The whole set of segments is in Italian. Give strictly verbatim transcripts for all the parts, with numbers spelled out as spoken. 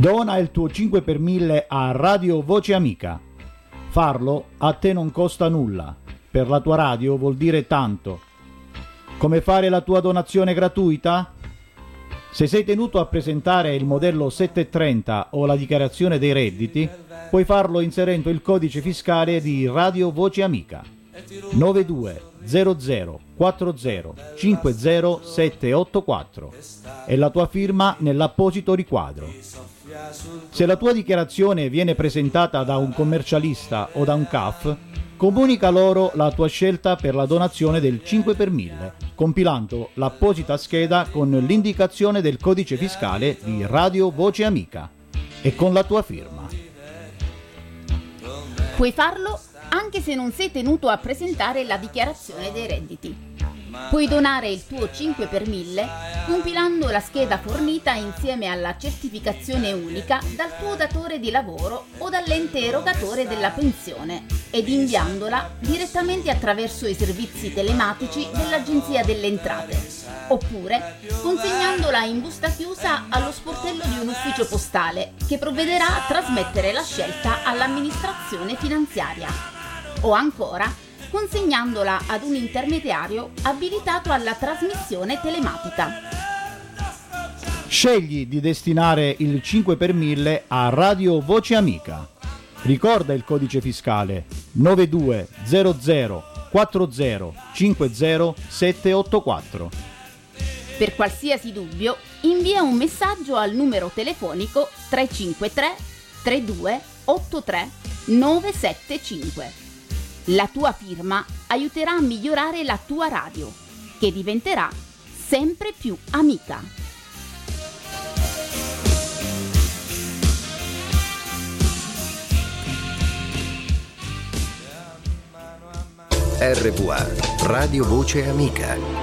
Dona il tuo cinque per mille a Radio Voce Amica. Farlo a te non costa nulla. Per la tua radio vuol dire tanto. Come fare la tua donazione gratuita? Se sei tenuto a presentare il modello settecentotrenta o la dichiarazione dei redditi, puoi farlo inserendo il codice fiscale di Radio Voce Amica nove due zero zero quattro zero cinque zero sette otto quattro e la tua firma nell'apposito riquadro. Se la tua dichiarazione viene presentata da un commercialista o da un C A F, comunica loro la tua scelta per la donazione del cinque per mille, compilando l'apposita scheda con l'indicazione del codice fiscale di Radio Voce Amica e con la tua firma. Puoi farlo anche se non sei tenuto a presentare la dichiarazione dei redditi. Puoi donare il tuo cinque per mille compilando la scheda fornita insieme alla certificazione unica dal tuo datore di lavoro o dall'ente erogatore della pensione ed inviandola direttamente attraverso i servizi telematici dell'Agenzia delle Entrate, oppure consegnandola in busta chiusa allo sportello di un ufficio postale che provvederà a trasmettere la scelta all'amministrazione finanziaria, o ancora consegnandola ad un intermediario abilitato alla trasmissione telematica. Scegli di destinare il cinque per mille a Radio Voce Amica. Ricorda il codice fiscale nove due zero zero quattro zero cinque zero sette otto quattro. Per qualsiasi dubbio, invia un messaggio al numero telefonico tre cinque tre tre due otto tre nove sette cinque. La tua firma aiuterà a migliorare la tua radio, che diventerà sempre più amica. R V A, Radio Voce Amica.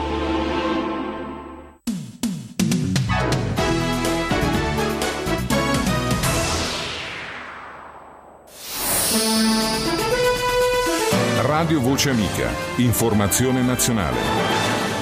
Radio Voce Amica, informazione nazionale.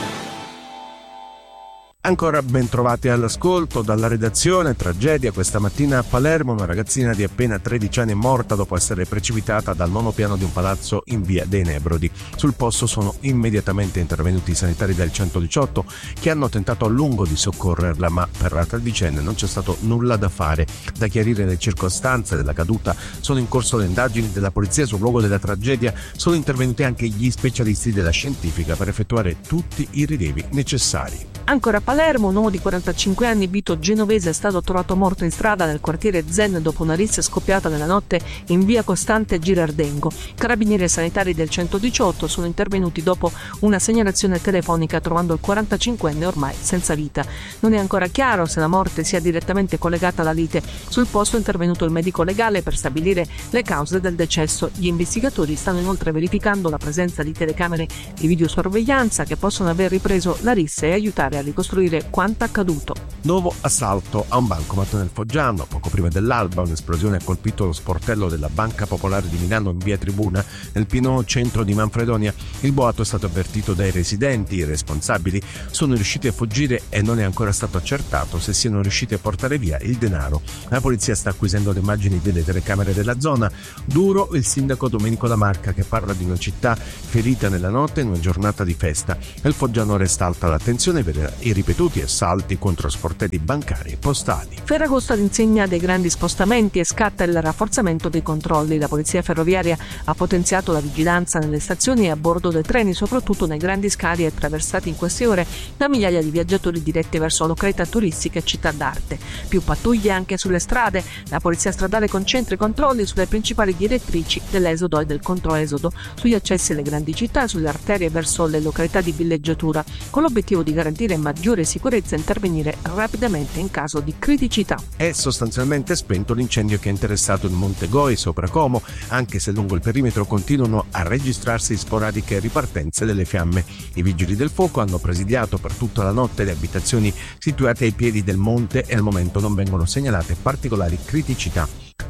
Ancora ben trovati all'ascolto dalla redazione. Tragedia questa mattina a Palermo, una ragazzina di appena tredici anni è morta dopo essere precipitata dal nono piano di un palazzo in via dei Nebrodi. Sul posto sono immediatamente intervenuti i sanitari del centodiciotto che hanno tentato a lungo di soccorrerla, ma per la tredicenne non c'è stato nulla da fare. Da chiarire le circostanze della caduta sono in corso le indagini della polizia. Sul luogo della tragedia sono intervenuti anche gli specialisti della scientifica per effettuare tutti i rilievi necessari. Ancora a Palermo, un uomo di quarantacinque anni, Vito Genovese, è stato trovato morto in strada nel quartiere Zen dopo una rissa scoppiata nella notte in via Costante Girardengo. Carabinieri e sanitari del centodiciotto sono intervenuti dopo una segnalazione telefonica trovando il quarantacinquenne ormai senza vita. Non è ancora chiaro se la morte sia direttamente collegata alla lite. Sul posto è intervenuto il medico legale per stabilire le cause del decesso. Gli investigatori stanno inoltre verificando la presenza di telecamere di videosorveglianza che possono aver ripreso la rissa e aiutare a ricostruire quanto accaduto. Nuovo assalto a un bancomat nel Foggiano. Poco prima dell'alba un'esplosione ha colpito lo sportello della Banca Popolare di Milano in via Tribuna, nel pieno centro di Manfredonia. Il boato è stato avvertito dai residenti. I responsabili sono riusciti a fuggire e non è ancora stato accertato se siano riusciti a portare via il denaro. La polizia sta acquisendo le immagini delle telecamere della zona. Duro il sindaco Domenico Lamarca, che parla di una città ferita nella notte in una giornata di festa. Nel Foggiano resta alta l'attenzione per i ripetuti assalti contro sportelli bancari e postali. Ferragosto all'insegna dei grandi spostamenti e scatta il rafforzamento dei controlli. La polizia ferroviaria ha potenziato la vigilanza nelle stazioni e a bordo dei treni, soprattutto nei grandi scali attraversati in queste ore da migliaia di viaggiatori diretti verso località turistiche e città d'arte. Più pattuglie anche sulle strade. La polizia stradale concentra i controlli sulle principali direttrici dell'esodo e del controesodo, sugli accessi alle grandi città e sulle arterie verso le località di villeggiatura, con l'obiettivo di garantire maggiore sicurezza e intervenire rapidamente in caso di criticità. È sostanzialmente spento l'incendio che ha interessato il Monte Goi sopra Como, anche se lungo il perimetro continuano a registrarsi sporadiche ripartenze delle fiamme. I vigili del fuoco hanno presidiato per tutta la notte le abitazioni situate ai piedi del monte e al momento non vengono segnalate particolari criticità.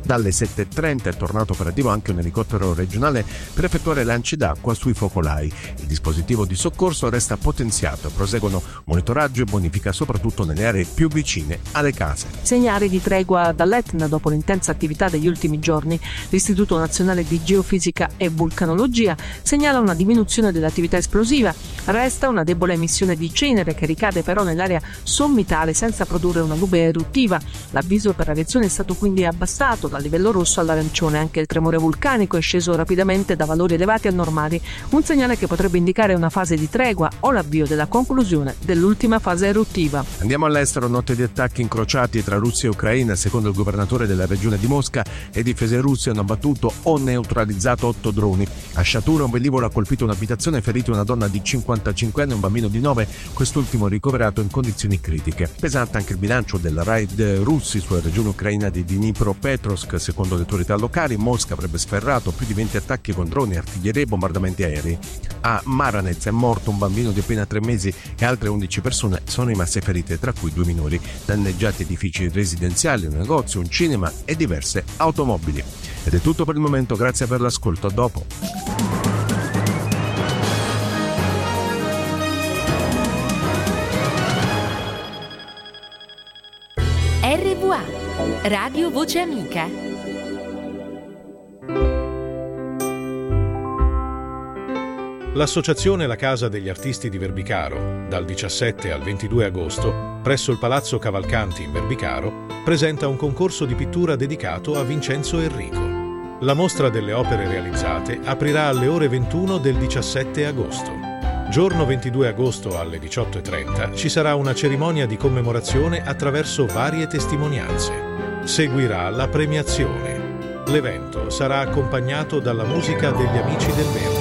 Dalle sette e trenta è tornato operativo anche un elicottero regionale per effettuare lanci d'acqua sui focolai. Il dispositivo di soccorso resta potenziato, proseguono monitoraggio e bonifica soprattutto nelle aree più vicine alle case. Segnali di tregua dall'Etna dopo l'intensa attività degli ultimi giorni. L'Istituto Nazionale di Geofisica e Vulcanologia segnala una diminuzione dell'attività esplosiva. Resta una debole emissione di cenere che ricade però nell'area sommitale senza produrre una nube eruttiva. L'avviso per aviazione è stato quindi abbassato dal livello rosso all'arancione. Anche il tremore vulcanico è sceso rapidamente da valori elevati a normali, un segnale che potrebbe indicare una fase di tregua o l'avvio della conclusione dell'ultima fase eruttiva. Andiamo all'estero. Notte di attacchi incrociati tra Russia e Ucraina. Secondo il governatore della regione di Mosca, le difese russe hanno abbattuto o neutralizzato otto droni. A Shatura un velivolo ha colpito un'abitazione e ferito una donna di cinquantacinque anni e un bambino di nove, quest'ultimo ricoverato in condizioni critiche. Pesante anche il bilancio del raid russi sulla regione ucraina di Dnipropetrovsk. Secondo le autorità locali, Mosca avrebbe sferrato più di venti attacchi con droni, artiglierie e bombardamenti aerei. A Maranez è morto un bambino di appena tre mesi e altre undici persone sono rimaste ferite, tra cui due minori. Danneggiati edifici residenziali, un negozio, un cinema e diverse automobili. Ed è tutto per il momento, grazie per l'ascolto, a dopo. R V A, Radio Voce Amica. L'Associazione La Casa degli Artisti di Verbicaro, dal diciassette al ventidue agosto, presso il Palazzo Cavalcanti in Verbicaro, presenta un concorso di pittura dedicato a Vincenzo Enrico. La mostra delle opere realizzate aprirà alle ore ventuno del diciassette agosto. Giorno ventidue agosto alle diciotto e trenta ci sarà una cerimonia di commemorazione attraverso varie testimonianze. Seguirà la premiazione. L'evento sarà accompagnato dalla musica degli Amici del Verde.